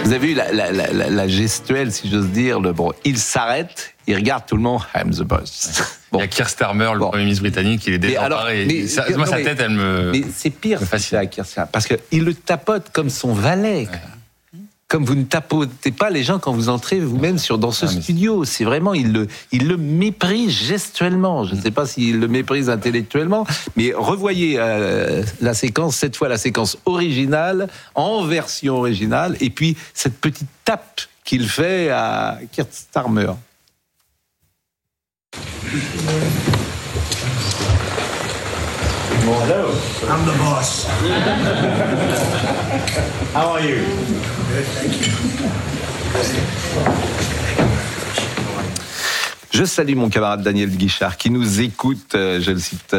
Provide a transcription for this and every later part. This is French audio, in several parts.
Vous avez vu la gestuelle, si j'ose dire. Il s'arrête, il regarde tout le monde. I'm the boss. Il y a Keir Starmer, le Premier ministre britannique, il est désemparé. Sa tête, elle me. Mais c'est pire, ça, Keir Starmer, parce qu'il le tapote comme son valet. Ouais. Comme vous ne tapotez pas les gens quand vous entrez vous-même dans ce studio. C'est vraiment, il le méprise gestuellement. Je ne sais pas s'il le méprise intellectuellement, mais revoyez la séquence, cette fois la séquence originale, en version originale, et puis cette petite tape qu'il fait à Keir Starmer. Well, hello. I'm the boss. How are you? Good, thank you. Je salue mon camarade Daniel Guichard qui nous écoute, je le cite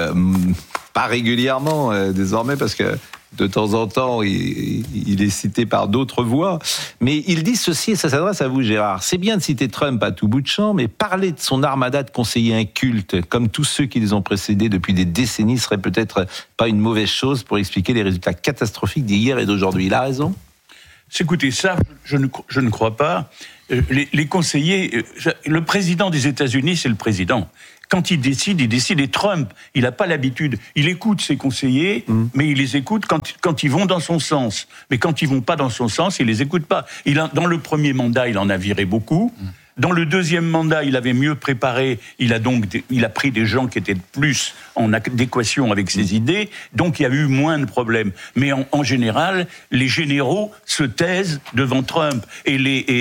pas régulièrement désormais parce que de temps en temps, il est cité par d'autres voix. Mais il dit ceci, et ça s'adresse à vous, Gérard. C'est bien de citer Trump à tout bout de champ, mais parler de son armada de conseillers incultes, comme tous ceux qui les ont précédés depuis des décennies, serait peut-être pas une mauvaise chose pour expliquer les résultats catastrophiques d'hier et d'aujourd'hui. Il a raison ? Écoutez, ça, je ne crois pas. Les conseillers, le président des États-Unis, c'est le président. Quand il décide. Et Trump, il n'a pas l'habitude. Il écoute ses conseillers, mais il les écoute quand ils vont dans son sens. Mais quand ils vont pas dans son sens, il les écoute pas. Dans le premier mandat, il en a viré beaucoup. Dans le deuxième mandat, il avait mieux préparé. Il a pris des gens qui étaient plus en adéquation avec ses idées. Donc, il y a eu moins de problèmes. Mais en général, les généraux se taisent devant Trump. Et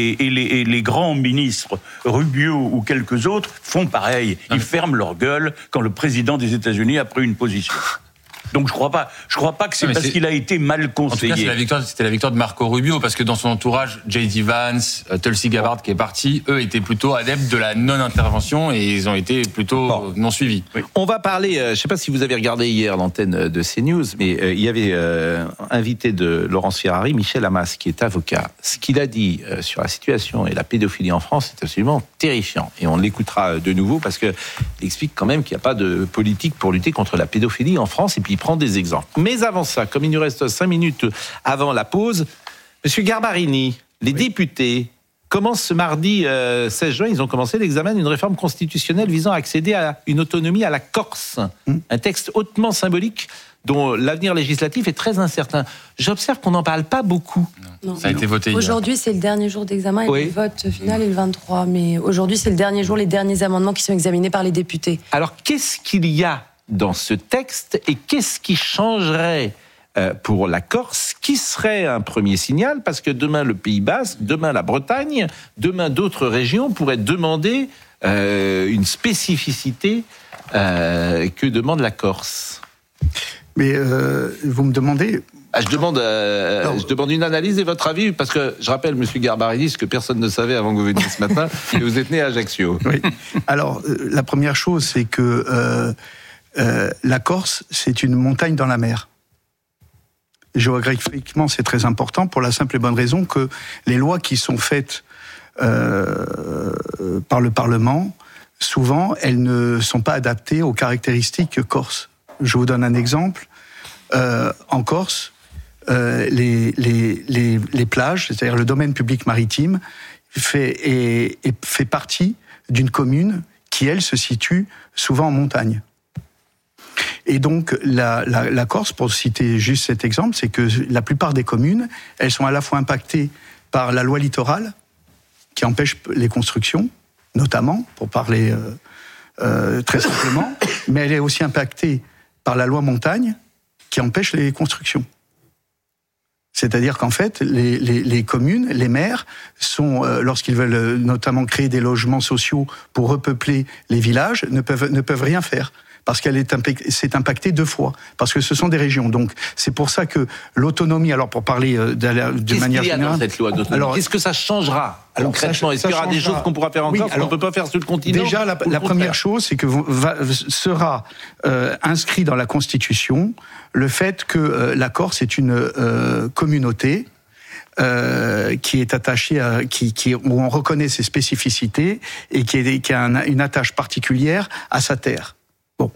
les grands ministres, Rubio ou quelques autres, font pareil. Ils ferment leur gueule quand le président des États-Unis a pris une position. Donc je crois pas que c'est parce qu'il a été mal conseillé. En tout cas, c'était la victoire de Marco Rubio, parce que dans son entourage, J.D. Vance, Tulsi Gabbard qui est parti, eux étaient plutôt adeptes de la non-intervention et ils ont été plutôt non suivis. Oui. On va parler, je ne sais pas si vous avez regardé hier l'antenne de CNews, mais il y avait invité de Laurence Ferrari, Michel Hamas, qui est avocat. Ce qu'il a dit sur la situation et la pédophilie en France, c'est absolument terrifiant. Et on l'écoutera de nouveau parce qu'il explique quand même qu'il n'y a pas de politique pour lutter contre la pédophilie en France, et puis prend des exemples. Mais avant ça, comme il nous reste 5 minutes avant la pause, Monsieur Garbarini, les députés commencent ce mardi 16 juin, ils ont commencé l'examen d'une réforme constitutionnelle visant à accéder à une autonomie à la Corse. Un texte hautement symbolique dont l'avenir législatif est très incertain. J'observe qu'on n'en parle pas beaucoup. Non. Ça a été voté aujourd'hui, c'est le dernier jour d'examen et le vote final est le 23. Mais aujourd'hui, c'est le dernier jour, les derniers amendements qui sont examinés par les députés. Alors, qu'est-ce qu'il y a dans ce texte et qu'est-ce qui changerait pour la Corse, qui serait un premier signal, parce que demain le Pays Basque, demain la Bretagne, demain d'autres régions pourraient demander une spécificité que demande la Corse. Mais vous me demandez... je demande une analyse et votre avis, parce que je rappelle, M. Garbarini, ce que personne ne savait avant que vous veniez ce matin, que vous êtes né à Ajaccio. Oui. Alors, la première chose, c'est que la Corse, c'est une montagne dans la mer. Géographiquement, c'est très important pour la simple et bonne raison que les lois qui sont faites par le Parlement, souvent, elles ne sont pas adaptées aux caractéristiques corses. Je vous donne un exemple. En Corse, les plages, c'est-à-dire le domaine public maritime, fait partie d'une commune qui, elle, se situe souvent en montagne. Et donc, la Corse, pour citer juste cet exemple, c'est que la plupart des communes, elles sont à la fois impactées par la loi littorale, qui empêche les constructions, notamment, pour parler très simplement, mais elle est aussi impactée par la loi montagne, qui empêche les constructions. C'est-à-dire qu'en fait, les communes, les maires, lorsqu'ils veulent notamment créer des logements sociaux pour repeupler les villages, ne peuvent rien faire. Parce c'est impacté 2 fois, parce que ce sont des régions. Donc, c'est pour ça que l'autonomie, alors pour parler de manière générale... Qu'est-ce qu'il y a dans cette loi d'autonomie ? Qu'est-ce que ça changera concrètement ? Est-ce qu'il y aura des choses qu'on pourra faire en Corse qu'on ne peut pas faire sur le continent ? Déjà, la première chose, c'est que sera inscrit dans la Constitution le fait que la Corse est une communauté qui est attachée où on reconnaît ses spécificités et qui a une attache particulière à sa terre. Bon,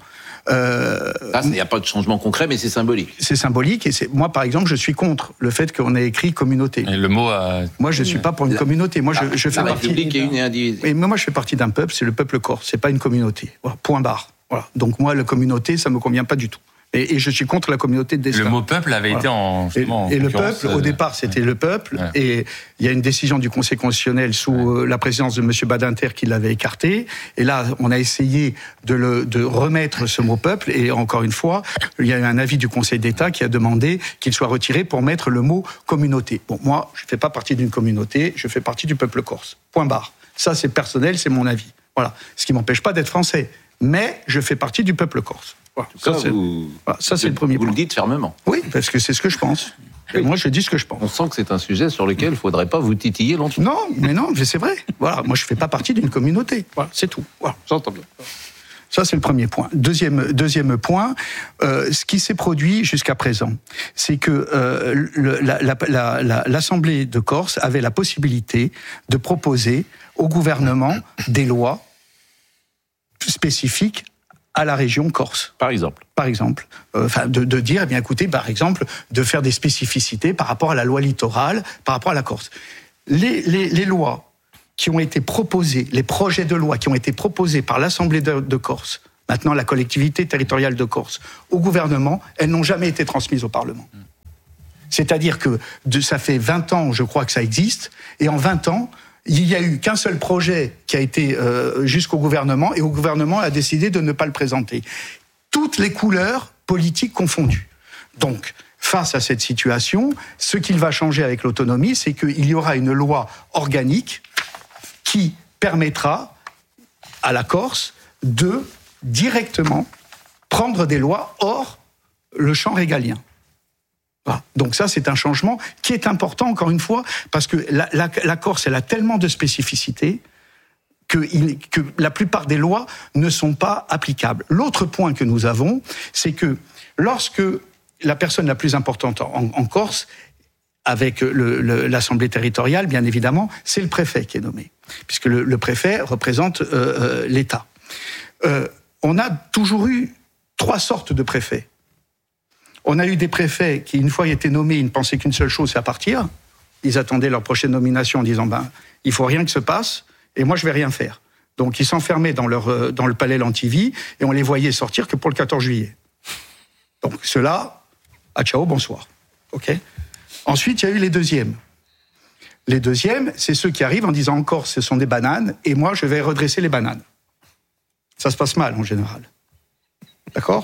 Il n'y a pas de changement concret, mais c'est symbolique. C'est symbolique, et moi, par exemple, je suis contre le fait qu'on ait écrit communauté. Et le mot Moi, je ne suis pas pour une communauté. Moi, je fais la partie... République est une et indivisible. Mais moi, je fais partie d'un peuple, c'est le peuple corse, c'est pas une communauté. Voilà, point barre. Voilà. Donc moi, la communauté, ça me convient pas du tout. Et je suis contre la communauté de destin. Le mot peuple avait été en et le peuple, au départ, c'était le peuple. Ouais. Et il y a une décision du Conseil constitutionnel sous la présidence de M. Badinter qui l'avait écarté. Et là, on a essayé de remettre ce mot peuple. Et encore une fois, il y a eu un avis du Conseil d'État qui a demandé qu'il soit retiré pour mettre le mot communauté. Bon, moi, je ne fais pas partie d'une communauté, je fais partie du peuple corse. Point barre. Ça, c'est personnel, c'est mon avis. Voilà. Ce qui ne m'empêche pas d'être français. Mais je fais partie du peuple corse. Voilà. Ça, c'est le premier point. Vous le dites fermement. Oui, parce que c'est ce que je pense. Et moi, je dis ce que je pense. On sent que c'est un sujet sur lequel il ne faudrait pas vous titiller longtemps. Non, mais c'est vrai. Voilà, moi, je ne fais pas partie d'une communauté. Voilà, c'est tout. Voilà. J'entends bien. Ça, c'est le premier point. Deuxième point, ce qui s'est produit jusqu'à présent, c'est que l'Assemblée de Corse avait la possibilité de proposer au gouvernement des lois spécifiques à la région Corse. Par exemple, de dire, eh bien, écoutez, par exemple, de faire des spécificités par rapport à la loi littorale, par rapport à la Corse. Les lois qui ont été proposées, les projets de loi qui ont été proposés par l'Assemblée de Corse, maintenant la collectivité territoriale de Corse, au gouvernement, elles n'ont jamais été transmises au Parlement. C'est-à-dire que ça fait 20 ans, je crois, que ça existe, et en 20 ans, il n'y a eu qu'un seul projet qui a été jusqu'au gouvernement, et au gouvernement a décidé de ne pas le présenter. Toutes les couleurs politiques confondues. Donc, face à cette situation, ce qu'il va changer avec l'autonomie, c'est qu'il y aura une loi organique qui permettra à la Corse de directement prendre des lois hors le champ régalien. Voilà. Donc ça, c'est un changement qui est important, encore une fois, parce que la Corse, elle a tellement de spécificités que la plupart des lois ne sont pas applicables. L'autre point que nous avons, c'est que lorsque la personne la plus importante en Corse, avec l'Assemblée territoriale, bien évidemment, c'est le préfet qui est nommé, puisque le préfet représente l'État. On a toujours eu 3 sortes de préfets. On a eu des préfets qui, une fois étaient nommés, ils ne pensaient qu'une seule chose, c'est à partir. Ils attendaient leur prochaine nomination en disant il faut rien que se passe et moi je vais rien faire. Donc ils s'enfermaient dans le palais Lantivie et on les voyait sortir que pour le 14 juillet. Donc ceux-là, ciao, bonsoir. Ok. Ensuite, il y a eu les deuxièmes. Les deuxièmes, c'est ceux qui arrivent en disant encore ce sont des bananes et moi je vais redresser les bananes. Ça se passe mal en général. D'accord ?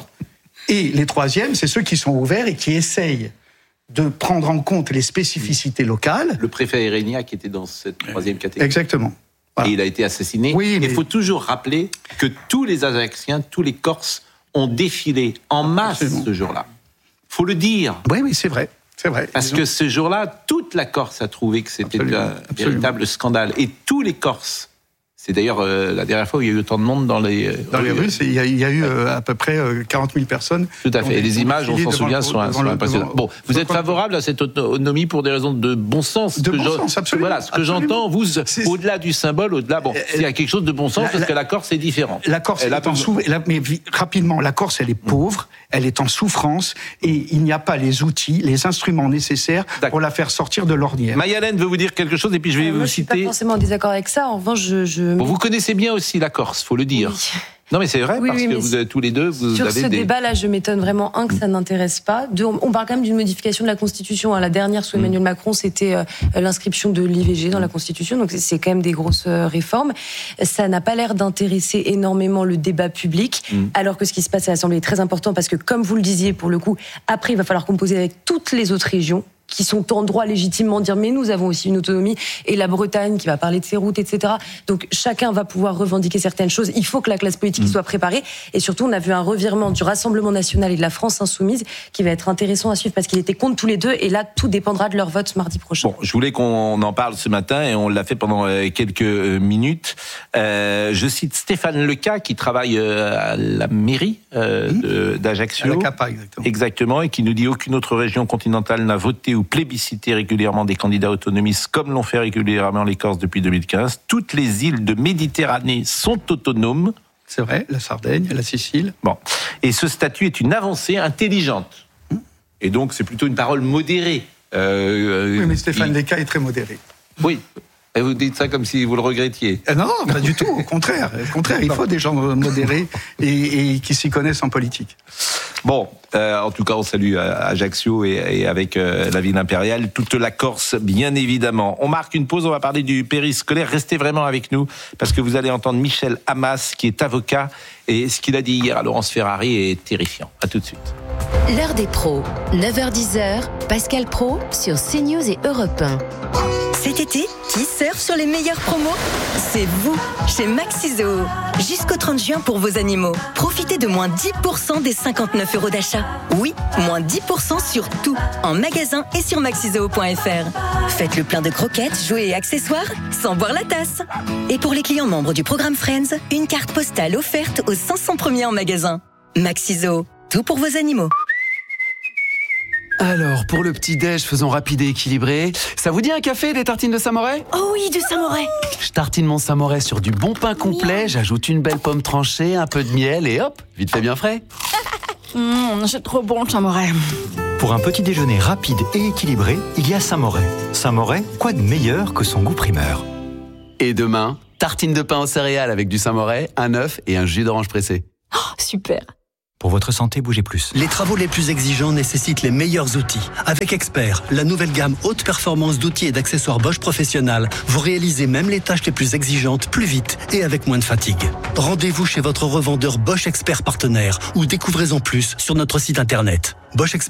Et les troisièmes, c'est ceux qui sont ouverts et qui essayent de prendre en compte les spécificités locales. Le préfet Erenia qui était dans cette 3e catégorie. Exactement. Voilà. Et il a été assassiné. Oui, mais... Il faut toujours rappeler que tous les Ajacciens, tous les Corses ont défilé en masse ce jour-là. Il faut le dire. Oui, c'est vrai. C'est vrai. Parce que ce jour-là, toute la Corse a trouvé que c'était un véritable scandale. Et tous les Corses. C'est d'ailleurs la dernière fois où il y a eu autant de monde dans les rues. Il y a eu à peu près 40 000 personnes. Tout à fait. Et les images, on s'en souvient, sont impressionnantes. Bon, vous êtes favorable à cette autonomie pour des raisons de bon sens. De bon sens, absolument. Voilà, ce que j'entends, vous, au-delà du symbole, il y a quelque chose de bon sens parce que la Corse est différente. La Corse est en souffrance. Mais rapidement, la Corse, elle est pauvre, elle est en souffrance et il n'y a pas les outils, les instruments nécessaires pour la faire sortir de l'ornière. Mayalène veut vous dire quelque chose et puis je vais vous citer. Je ne suis pas forcément en désaccord avec ça. En revanche, Bon, vous connaissez bien aussi la Corse, faut le dire. Oui. Non, mais c'est vrai, parce que vous tous les deux, vous avez sur ce débat-là, je m'étonne vraiment, que ça n'intéresse pas. On parle quand même d'une modification de la Constitution. La dernière, sous Emmanuel Macron, c'était l'inscription de l'IVG dans la Constitution. Donc, c'est quand même des grosses réformes. Ça n'a pas l'air d'intéresser énormément le débat public, alors que ce qui se passe à l'Assemblée est très important, parce que, comme vous le disiez, pour le coup, après, il va falloir composer avec toutes les autres régions qui sont en droit légitimement de dire mais nous avons aussi une autonomie, et la Bretagne qui va parler de ses routes, etc. Donc chacun va pouvoir revendiquer certaines choses. Il faut que la classe politique soit préparée, et surtout on a vu un revirement du Rassemblement national et de la France insoumise qui va être intéressant à suivre parce qu'ils étaient contre tous les deux, et là tout dépendra de leur vote mardi prochain. Bon, je voulais qu'on en parle ce matin et on l'a fait pendant quelques minutes. Je cite Stéphane Leca qui travaille à la mairie d'Ajaccio. À la CAPA, exactement. Exactement, et qui nous dit aucune autre région continentale n'a voté ou plébiscité régulièrement des candidats autonomistes comme l'ont fait régulièrement les Corses depuis 2015. Toutes les îles de Méditerranée sont autonomes. c'est vrai, la Sardaigne, la Sicile. Bon. Et ce statut est une avancée intelligente. Et donc, c'est plutôt une parole modérée. Oui, mais Stéphane Lecca est très modéré. Oui. Et vous dites ça comme si vous le regrettiez. Non, pas du tout. Au contraire, il faut des gens modérés et qui s'y connaissent en politique. Bon, en tout cas, on salue Ajaccio et avec la ville impériale, toute la Corse, bien évidemment. On marque une pause, on va parler du périscolaire. Restez vraiment avec nous, parce que vous allez entendre Michel Hammas, qui est avocat, et ce qu'il a dit hier à Laurence Ferrari est terrifiant. À tout de suite. L'heure des pros, 9h-10h, Pascal Praud sur CNews et Europe 1. Cet été, qui surfe sur les meilleures promos ? C'est vous, chez Maxizo. Jusqu'au 30 juin pour vos animaux. Profitez de moins 10% des 59 € d'achat. Oui, moins 10% sur tout, en magasin et sur maxizoo.fr. Faites le plein de croquettes, jouets et accessoires, sans boire la tasse. Et pour les clients membres du programme Friends, une carte postale offerte aux 500 premiers en magasin. Maxizo, tout pour vos animaux. Alors, pour le petit-déj, faisons rapide et équilibré. Ça vous dit un café, des tartines de Saint-Moret ? Oh oui, du Saint-Moret. Je tartine mon Saint-Moret sur du bon pain complet, j'ajoute une belle pomme tranchée, un peu de miel et hop, vite fait bien frais. C'est trop bon, Saint-Moret. Pour un petit déjeuner rapide et équilibré, il y a Saint-Moret. Saint-Moret, quoi de meilleur que son goût primeur ? Et demain, tartine de pain aux céréales avec du Saint-Moret, un œuf et un jus d'orange pressé. Oh, super. Pour votre santé, bougez plus. Les travaux les plus exigeants nécessitent les meilleurs outils. Avec Expert, la nouvelle gamme haute performance d'outils et d'accessoires Bosch Professionnel, vous réalisez même les tâches les plus exigeantes plus vite et avec moins de fatigue. Rendez-vous chez votre revendeur Bosch Expert partenaire ou découvrez-en plus sur notre site internet. Bosch Expert.